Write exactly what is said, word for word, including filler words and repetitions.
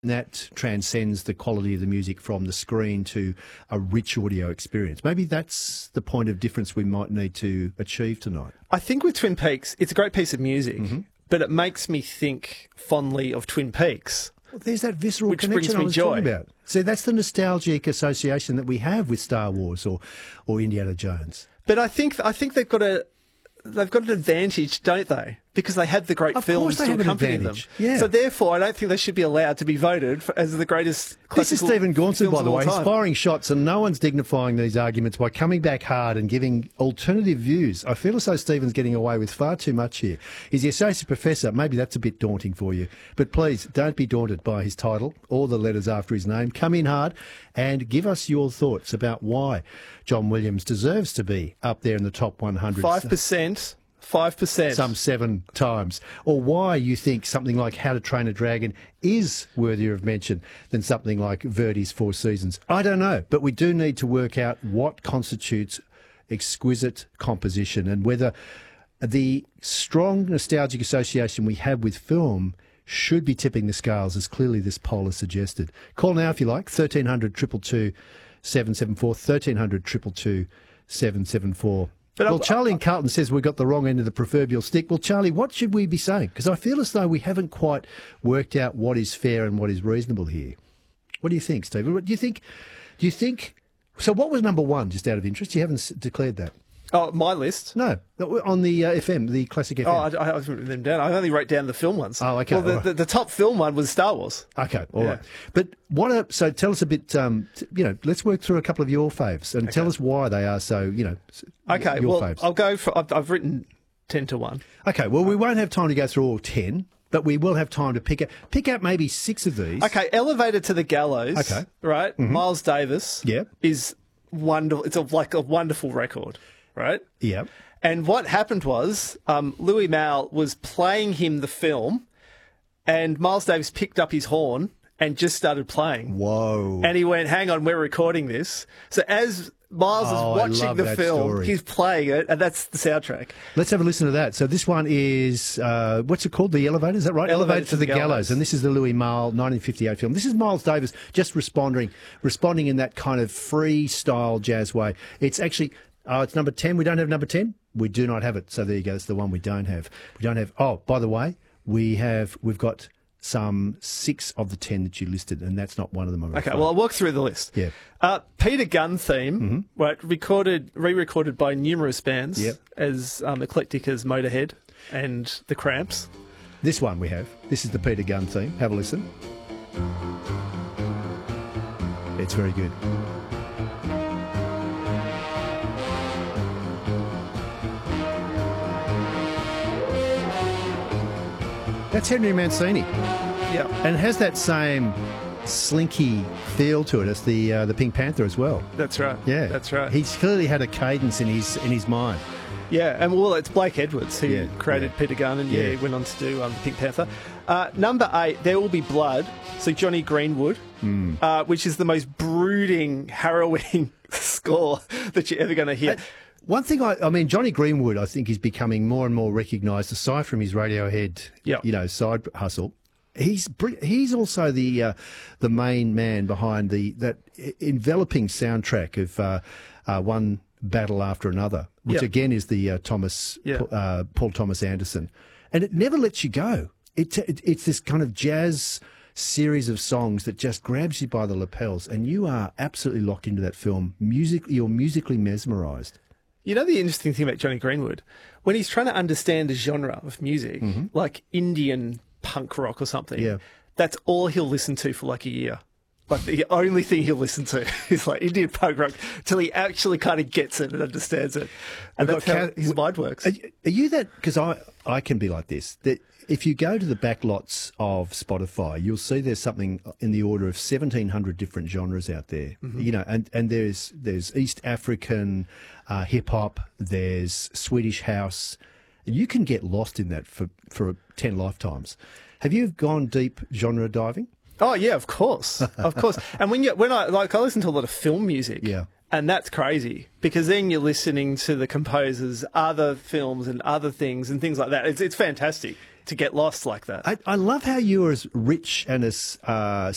that transcends the quality of the music from the screen to a rich audio experience. Maybe that's the point of difference we might need to achieve tonight. I think with Twin Peaks, it's a great piece of music, mm-hmm. but it makes me think fondly of Twin Peaks. Well, there's that visceral which connection brings me I was joy. talking about. So that's the nostalgic association that we have with Star Wars or, or Indiana Jones. But I think I think they've got a they've got an advantage, don't they? Because they had the great Of films course they to have an accompany them. advantage. Yeah. So therefore, I don't think they should be allowed to be voted for, as the greatest. This is Stephen Gaunson, by the way. He's time. firing shots, and no one's dignifying these arguments by coming back hard and giving alternative views. I feel as though Stephen's getting away with far too much here. He's the associate professor. Maybe that's a bit daunting for you. But please, don't be daunted by his title or the letters after his name. Come in hard and give us your thoughts about why John Williams deserves to be up there in the top one hundred. Five percent. Five percent. Some seven times. Or why you think something like How to Train a Dragon is worthier of mention than something like Verdi's Four Seasons. I don't know, but we do need to work out what constitutes exquisite composition and whether the strong nostalgic association we have with film should be tipping the scales, as clearly this poll has suggested. Call now if you like, thirteen hundred, two two two, seven seven four, thirteen hundred, two two two, seven seven four. But well, Charlie in Carlton says we've got the wrong end of the proverbial stick. Well, Charlie, what should we be saying? Because I feel as though we haven't quite worked out what is fair and what is reasonable here. What do you think, Stephen? Do you think? Do you think? So, what was number one? Just out of interest, you haven't s- declared that. Oh, my list? No, on the uh, F M, the classic F M. Oh, I, I haven't written them down. I only wrote down the film ones. Oh, okay. Well, the, right. the, the top film one was Star Wars. Okay, all yeah. right. But what? Are, so tell us a bit. Um, t- you know, let's work through a couple of your faves and okay. tell us why they are so. You know, okay. Your well, faves. I'll go for. I've, I've written ten to one. Okay. Well, we won't have time to go through all ten. But we will have time to pick out, pick out maybe six of these. Okay, Elevator to the Gallows. Okay. Right? Mm-hmm. Miles Davis yep. is wonderful. It's a, like a wonderful record, right? Yeah. And what happened was um, Louis Malle was playing him the film and Miles Davis picked up his horn and just started playing. Whoa. And he went, hang on, we're recording this. So as Miles oh, is watching the film, story. he's playing it, and that's the soundtrack. Let's have a listen to that. So this one is, uh, what's it called? The Elevator, is that right? Elevator, Elevator to, to the, the Gallows. Gallows. And this is the Louis Malle nineteen fifty-eight film. This is Miles Davis just responding, responding in that kind of freestyle jazz way. It's actually, oh, it's number ten. We don't have number ten? We do not have it. So there you go. That's the one we don't have. We don't have, oh, by the way, we have, we've got some six of the ten that you listed, and that's not one of them. I'm okay, afraid. well, I'll walk through the list. Yeah. Uh, Peter Gunn theme, mm-hmm. right, recorded, re-recorded by numerous bands, yep. as um, eclectic as Motorhead and The Cramps. This one we have. This is the Peter Gunn theme. Have a listen. It's very good. That's Henry Mancini. Yeah. And it has that same slinky feel to it as the uh, the Pink Panther as well. That's right. Yeah. That's right. He's clearly had a cadence in his in his mind. Yeah, and well, it's Blake Edwards who yeah, created yeah. Peter Gunn and yeah, yeah. he went on to do um, the Pink Panther. Uh, number eight, There Will Be Blood. So Johnny Greenwood, mm. uh, which is the most brooding, harrowing score that you're ever going to hear. Uh, One thing, I, I mean, Johnny Greenwood, I think, is becoming more and more recognised, aside from his Radiohead, yep. you know, side hustle. He's he's also the uh, the main man behind the that enveloping soundtrack of uh, uh, One Battle After Another, which yep. again is the uh, Thomas yep. uh, Paul Thomas Anderson, and it never lets you go. It, it it's this kind of jazz series of songs that just grabs you by the lapels, and you are absolutely locked into that film. Music, you're musically mesmerised. You know the interesting thing about Johnny Greenwood? When he's trying to understand a genre of music, mm-hmm. like Indian punk rock or something, yeah. that's all he'll listen to for like a year. Like the only thing he'll listen to is like Indian punk rock till he actually kind of gets it and understands it. And We've that's how Cat- his mind works. Are, are you that? Because I, I can be like this. That if you go to the back lots of Spotify, you'll see there's something in the order of seventeen hundred different genres out there. Mm-hmm. You know, and, and there's there's East African uh, hip hop, there's Swedish house. You can get lost in that for, for ten lifetimes. Have you gone deep genre diving? Oh yeah, of course, of course. And when you when I like I listen to a lot of film music, yeah, and that's crazy because then you're listening to the composers' other films and other things and things like that. It's it's fantastic to get lost like that. I, I love how you're as rich and as uh,